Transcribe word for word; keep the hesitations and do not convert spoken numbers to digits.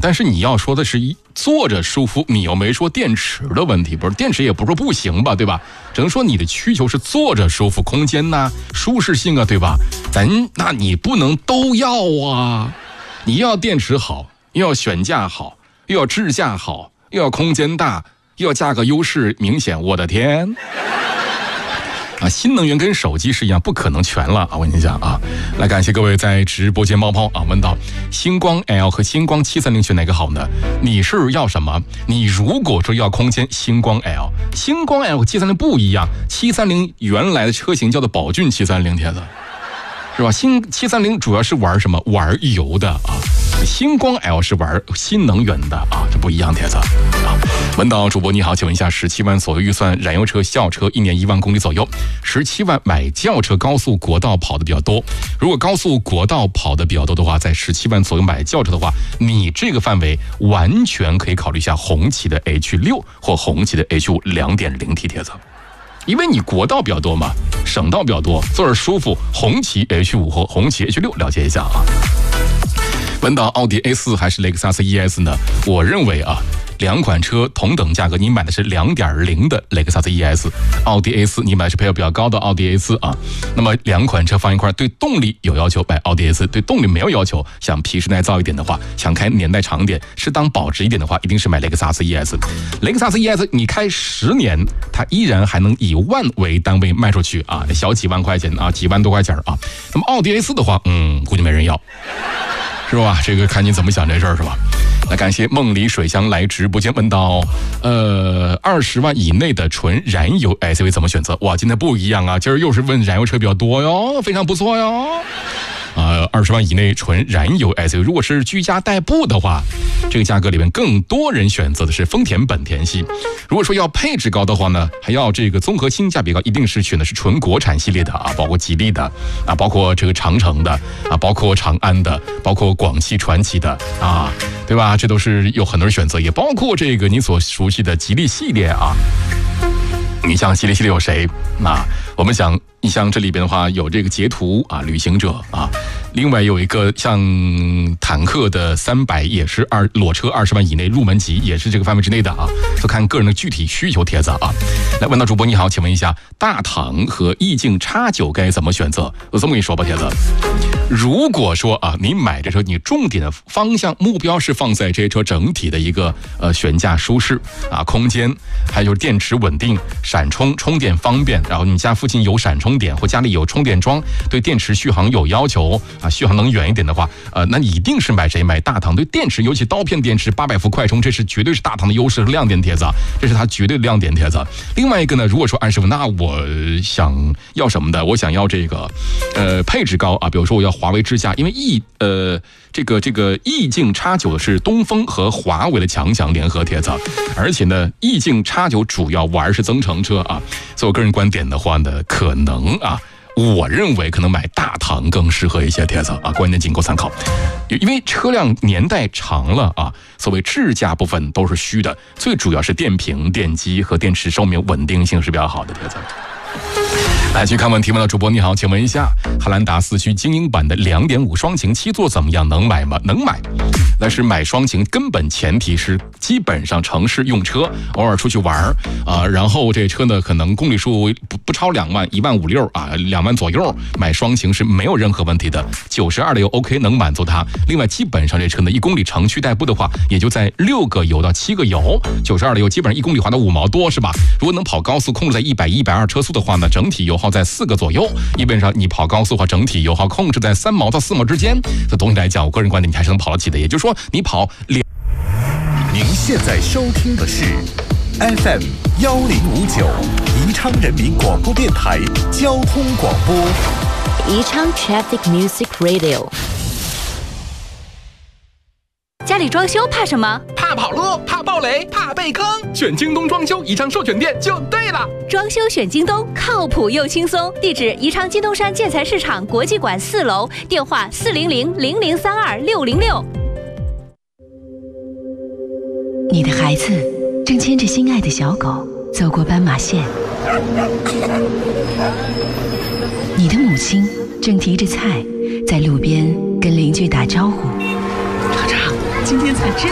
但是你要说的是一坐着舒服，你又没说电池的问题，不是电池也不是不行吧，对吧？只能说你的需求是坐着舒服，空间呐、舒适性啊，对吧？咱那你不能都要啊，你要电池好，又要选价好，又要支架好，又要空间大，又要价格优势明显，我的天！啊，新能源跟手机是一样，不可能全了啊！我跟你讲啊，来感谢各位在直播间猫猫啊，问到星光 L 和星光七三零选哪个好呢？你是要什么？你如果说要空间，星光 L， 星光 L 和七三零不一样，七三零原来的车型叫做宝骏七三零，铁子是吧？新七三零主要是玩什么？玩油的啊。星光 L 是玩新能源的啊，这不一样，铁子啊。文导主播你好，请问一下，十七万左右预算，燃油车、校车一年一万公里左右，十七万买轿车，高速国道跑的比较多。如果高速国道跑的比较多的话，在十七万左右买轿车的话，你这个范围完全可以考虑一下红旗的 H 六 或红旗的 H 五 两点零 T 铁子。因为你国道比较多嘛，省道比较多，坐着舒服。红旗 H 五 和红旗 H 六 了解一下啊。问到奥迪 A 四 还是雷克萨斯 E S 呢？我认为啊，两款车同等价格，你买的是 两点零 的雷克萨斯 E S， 奥迪 A 四 你买的是配置比较高的奥迪 A 四 啊。那么两款车放一块，对动力有要求买奥迪 A 四，对动力没有要求，想皮实耐造一点的话，想开年代长一点，适当保值一点的话，一定是买雷克萨斯 E S。雷克萨斯 E S 你开十年，它依然还能以万为单位卖出去啊，小几万块钱啊，几万多块钱啊。那么奥迪 A 四 的话，嗯，估计没人要。是吧？这个看你怎么想这事儿是吧？那感谢梦里水乡来直播间问到，呃，二十万以内的纯燃油 S U V 怎么选择？哇，今天不一样啊！今儿又是问燃油车比较多哟，非常不错哟。呃，二十万以内纯燃油 S U V， 如果是居家代步的话，这个价格里面更多人选择的是丰田本田系。如果说要配置高的话呢，还要这个综合性价比高，一定是选的是纯国产系列的啊，包括吉利的啊，包括这个长城的啊，包括长安的，包括广汽传祺的啊，对吧？这都是有很多人选择，也包括这个你所熟悉的吉利系列啊。你像吉利系列有谁？那我们想，你像这里边的话，有这个捷途啊，旅行者啊，另外有一个像坦克的三百，也是二裸车二十万以内入门级，也是这个范围之内的啊，就看个人的具体需求帖子啊。来，问到主播你好，请问一下，大唐和意境 X 九 该怎么选择？我这么跟你说吧，帖子。如果说啊，你买这车，你重点的方向目标是放在这车整体的一个呃悬架舒适啊，空间，还有就是电池稳定、闪充、充电方便，然后你家附近有闪充点或家里有充电桩，对电池续航有要求啊，续航能远一点的话，呃，那你一定是买谁？买大唐。对电池，尤其刀片电池八百伏快充，这是绝对是大唐的优势和亮点帖子，这是它绝对的亮点帖子。另外一个呢，如果说安师傅，那我想要什么的？我想要这个呃配置高啊，比如说我要华为智驾，因为意呃这个这个意境 X 九 是东风和华为的强强联合帖子，而且呢，意境 X 九 主要玩是增程车啊。所以我个人观点的话呢，可能啊，我认为可能买大唐更适合一些帖子啊，观点仅供参考。因为车辆年代长了啊，所谓智驾部分都是虚的，最主要是电瓶、电机和电池寿命稳定性是比较好的帖子。来去看问题，问到主播你好，请问一下，汉兰达四驱精英版的 两点五 双擎七座怎么样？能买吗？能买，但是买双擎根本前提是基本上城市用车，偶尔出去玩啊，然后这车呢可能公里数不不超两万，一万五六啊，两万左右，买双擎是没有任何问题的。九十二的油 OK 能满足它。另外基本上这车呢一公里城区代步的话，也就在六个油到七个油，九十二的油基本上一公里花到五毛多是吧？如果能跑高速控制在一百一百二车速的话呢，整体油耗在四个左右，基本上你跑高速的话，整体油耗控制在三毛到四毛之间。这总体来讲，我个人观点你还是能跑得起的。也就是说，你跑两。 您现在收听的是 F M 幺零五九宜昌人民广播电台交通广播， 宜昌 Traffic Music Radio。 家里装修怕什么？ 怕跑路，怕爆雷，怕被坑。选京东装修宜昌授权店就对了。 装修选京东，靠谱又轻松。地址：宜昌金东山建材市场国际馆四楼，电话：四零零零零三二六零六。 你的孩子正牵着心爱的小狗走过斑马线，你的母亲正提着菜在路边跟邻居打招呼。 厂长，今天才知